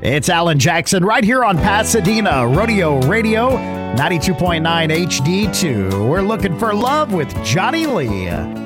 It's Alan Jackson right here on Pasadena Rodeo Radio, 92.9 HD2. We're looking for love with Johnny Lee.